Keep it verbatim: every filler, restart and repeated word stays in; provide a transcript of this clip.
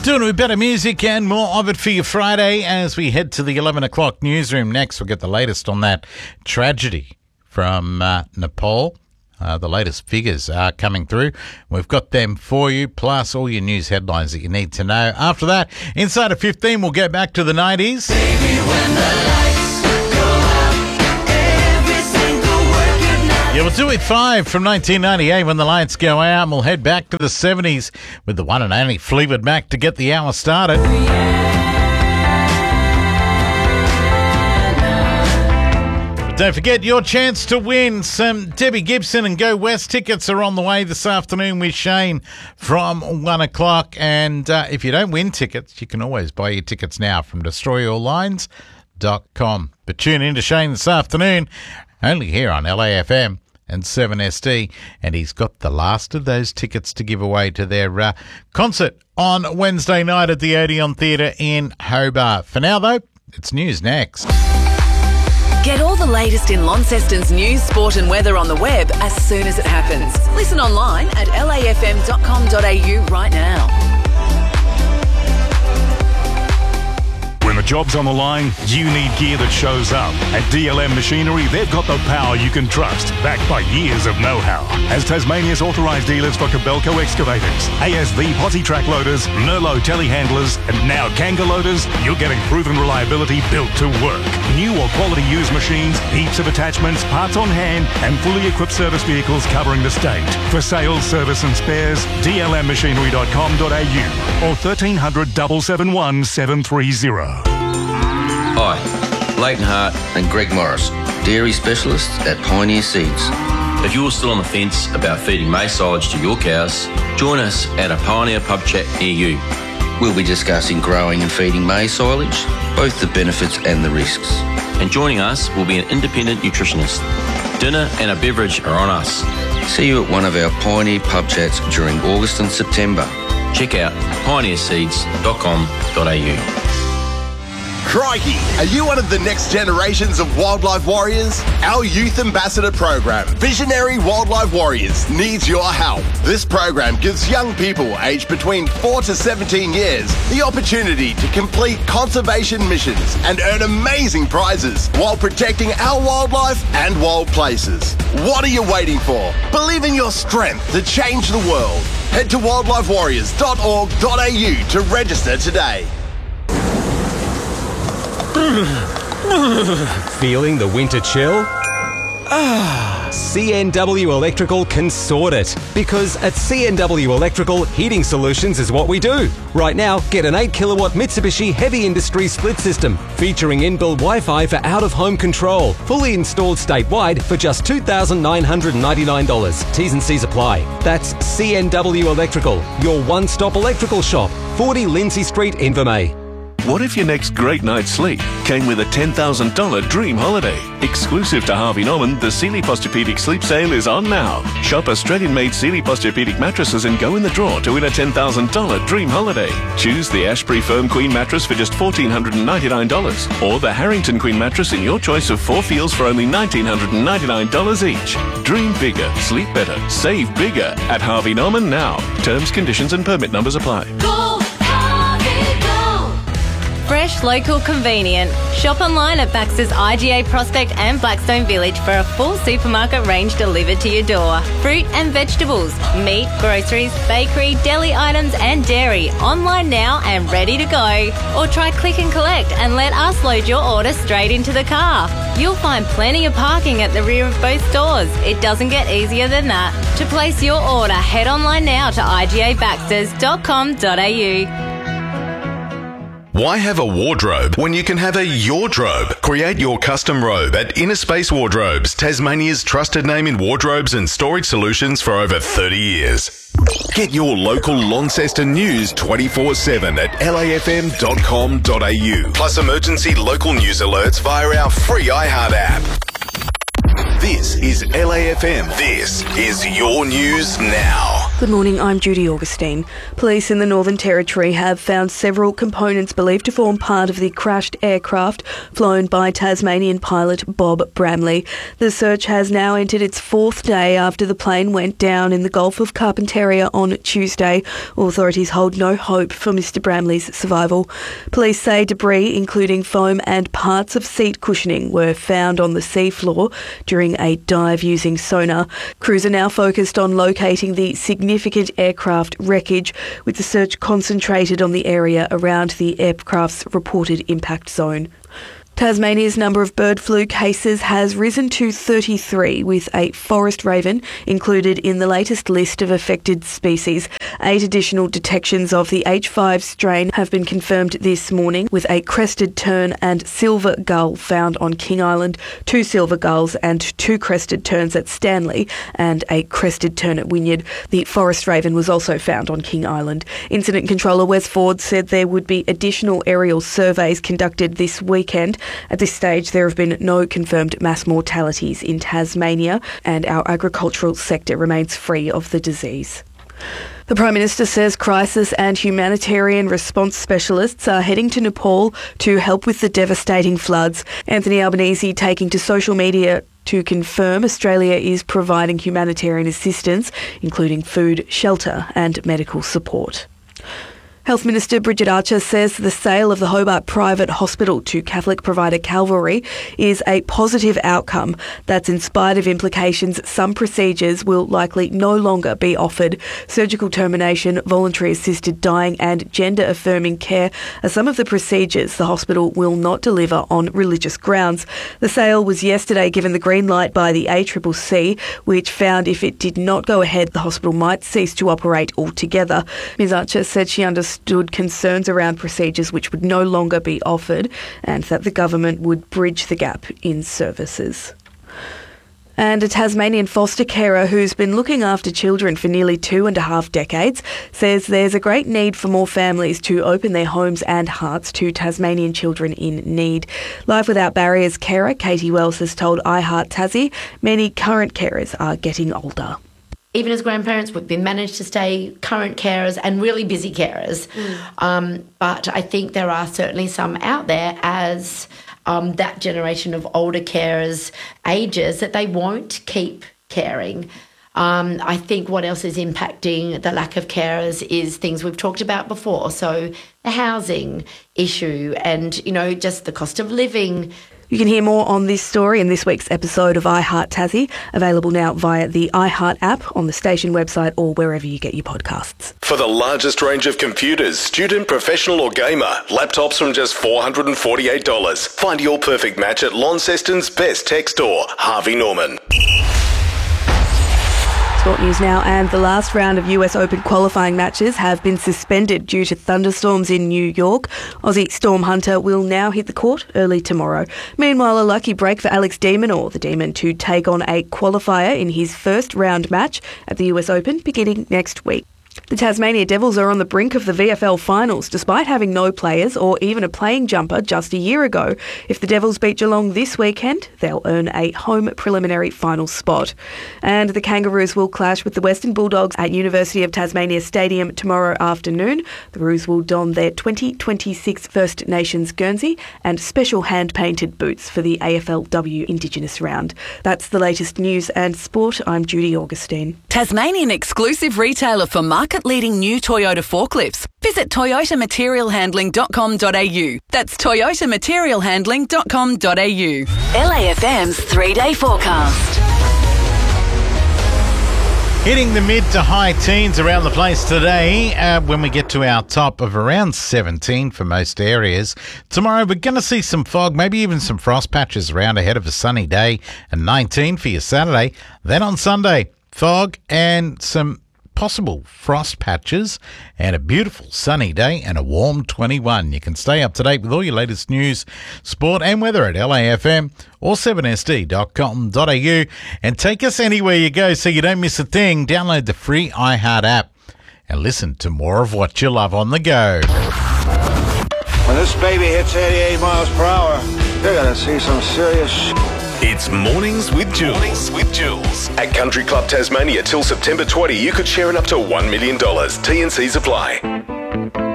Doing a bit of music and more of it for you Friday as we head to the eleven o'clock newsroom. Next, we'll get the latest on that tragedy from uh, Nepal. Uh, the latest figures are coming through. We've got them for you, plus all your news headlines that you need to know. After that, inside of fifteen, we'll get back to the nineties. Baby, when the lights go out, every single word good night. Yeah, we'll do it five from nineteen ninety-eight when the lights go out, and we'll head back to the seventies with the one and only Fleetwood Mac to get the hour started. Don't forget your chance to win some Debbie Gibson and Go West tickets are on the way this afternoon with Shane from one o'clock. And uh, if you don't win tickets, you can always buy your tickets now from destroy your lines dot com. But tune in to Shane this afternoon, only here on L A F M and seven S D. And he's got the last of those tickets to give away to their uh, concert on Wednesday night at the Odeon Theatre in Hobart. For now, though, it's news next. Get all the latest in Launceston's news, sport and weather on the web as soon as it happens. Listen online at L A F M dot com dot A U right now. When the job's on the line, you need gear that shows up. At D L M Machinery, they've got the power you can trust, backed by years of know-how. As Tasmania's authorised dealers for Kobelco excavators, A S V posi track loaders, Nerlo telehandlers, and now Kanga loaders, you're getting proven reliability built to work. New or quality used machines, heaps of attachments, parts on hand, and fully equipped service vehicles covering the state. For sales, service and spares, D L M machinery dot com dot A U or thirteen hundred, seven seven one, seven three zero. Hi, Leighton Hart and Greg Morris, dairy specialists at Pioneer Seeds. If you're still on the fence about feeding maize silage to your cows, join us at a Pioneer pub chat near you. We'll be discussing growing and feeding maize silage, both the benefits and the risks. And joining us will be an independent nutritionist. Dinner and a beverage are on us. See you at one of our Pioneer pub chats during August and September. Check out pioneer seeds dot com dot A U. Crikey! Are you one of the next generations of wildlife warriors? Our Youth Ambassador program, Visionary Wildlife Warriors, needs your help. This program gives young people aged between four to seventeen years the opportunity to complete conservation missions and earn amazing prizes while protecting our wildlife and wild places. What are you waiting for? Believe in your strength to change the world. Head to wildlife warriors dot org dot A U to register today. Feeling the winter chill? Ah, C N W Electrical can sort it. Because at C N W Electrical, heating solutions is what we do. Right now, get an eight kilowatt Mitsubishi Heavy Industry split system featuring inbuilt Wi-Fi for out-of-home control, fully installed statewide for just two thousand nine hundred ninety-nine dollars. T's and C's apply. That's C N W Electrical, your one-stop electrical shop, forty Lindsay Street, Invermay. What if your next great night's sleep came with a ten thousand dollars dream holiday? Exclusive to Harvey Norman, the Sealy Posturepedic Sleep Sale is on now. Shop Australian-made Sealy Posturepedic mattresses and go in the draw to win a ten thousand dollars dream holiday. Choose the Ashbury Firm Queen mattress for just one thousand four hundred ninety-nine dollars or the Harrington Queen mattress in your choice of four feels for only one thousand nine hundred ninety-nine dollars each. Dream bigger, sleep better, save bigger at Harvey Norman now. Terms, conditions and permit numbers apply. Go! Fresh, local, convenient. Shop online at Baxter's I G A Prospect and Blackstone Village for a full supermarket range delivered to your door. Fruit and vegetables, meat, groceries, bakery, deli items and dairy. Online now and ready to go. Or try click and collect and let us load your order straight into the car. You'll find plenty of parking at the rear of both stores. It doesn't get easier than that. To place your order, head online now to I G A baxters dot com dot A U. Why have a wardrobe when you can have a yourdrobe? Create your custom robe at Inner Space Wardrobes, Tasmania's trusted name in wardrobes and storage solutions for over thirty years. Get your local Launceston news twenty-four seven at L A F M dot com dot A U. Plus emergency local news alerts via our free iHeart app. This is L A F M. This is your news now. Good morning, I'm Judy Augustine. Police in the Northern Territory have found several components believed to form part of the crashed aircraft flown by Tasmanian pilot Bob Bramley. The search has now entered its fourth day after the plane went down in the Gulf of Carpentaria on Tuesday. Authorities hold no hope for Mister Bramley's survival. Police say debris, including foam and parts of seat cushioning, were found on the seafloor during a dive using sonar. Crews are now focused on locating the significant significant aircraft wreckage, with the search concentrated on the area around the aircraft's reported impact zone. Tasmania's number of bird flu cases has risen to thirty-three, with a forest raven included in the latest list of affected species. Eight additional detections of the H five strain have been confirmed this morning, with a crested tern and silver gull found on King Island, two silver gulls and two crested terns at Stanley, and a crested tern at Wynyard. The forest raven was also found on King Island. Incident Controller Wes Ford said there would be additional aerial surveys conducted this weekend. At this stage, there have been no confirmed mass mortalities in Tasmania, and our agricultural sector remains free of the disease. The Prime Minister says crisis and humanitarian response specialists are heading to Nepal to help with the devastating floods. Anthony Albanese taking to social media to confirm Australia is providing humanitarian assistance, including food, shelter and medical support. Health Minister Bridget Archer says the sale of the Hobart Private Hospital to Catholic provider Calvary is a positive outcome. That's in spite of implications some procedures will likely no longer be offered. Surgical termination, voluntary assisted dying and gender-affirming care are some of the procedures the hospital will not deliver on religious grounds. The sale was yesterday given the green light by the A C C C, which found if it did not go ahead, the hospital might cease to operate altogether. Ms Archer said she understood Stood concerns around procedures which would no longer be offered, and that the government would bridge the gap in services. And a Tasmanian foster carer who's been looking after children for nearly two and a half decades says there's a great need for more families to open their homes and hearts to Tasmanian children in need. Life Without Barriers carer Katie Wells has told iHeart Tassie many current carers are getting older. Even as grandparents, we've been managed to stay current carers and really busy carers. Mm. Um, but I think there are certainly some out there as um, that generation of older carers ages that they won't keep caring. Um, I think what else is impacting the lack of carers is things we've talked about before. So the housing issue and, you know, just the cost of living. You can hear more on this story in this week's episode of iHeart Tassie, available now via the iHeart app on the station website or wherever you get your podcasts. For the largest range of computers, student, professional or gamer, laptops from just four hundred forty-eight dollars. Find your perfect match at Launceston's best tech store, Harvey Norman. Sport news now, and the last round of U S Open qualifying matches have been suspended due to thunderstorms in New York. Aussie Storm Hunter will now hit the court early tomorrow. Meanwhile, a lucky break for Alex de Minaur, the Demon, to take on a qualifier in his first round match at the U S Open beginning next week. The Tasmania Devils are on the brink of the V F L finals, despite having no players or even a playing jumper just a year ago. If the Devils beat Geelong this weekend, they'll earn a home preliminary final spot. And the Kangaroos will clash with the Western Bulldogs at University of Tasmania Stadium tomorrow afternoon. The Roos will don their twenty twenty-six First Nations Guernsey and special hand-painted boots for the A F L W Indigenous round. That's the latest news and sport. I'm Judy Augustine. Tasmanian exclusive retailer for market-leading new Toyota forklifts. Visit toyota material handling dot com dot a u. That's toyota material handling dot com dot a u. L A F M's three-day forecast. Hitting the mid to high teens around the place today uh, when we get to our top of around seventeen for most areas. Tomorrow we're going to see some fog, maybe even some frost patches around ahead of a sunny day, and nineteen for your Saturday. Then on Sunday, fog and some possible frost patches and a beautiful sunny day and a warm twenty-one. You can stay up to date with all your latest news, sport and weather at L A F M or seven S D dot com dot a u, and take us anywhere you go so you don't miss a thing. Download the free iHeart app and listen to more of what you love on the go. When this baby hits eighty-eight miles per hour, you're gonna see some serious shit. It's Mornings with Jules. Mornings with Jules. At Country Club Tasmania till September twentieth, you could share in up to one million dollars. T and C's apply.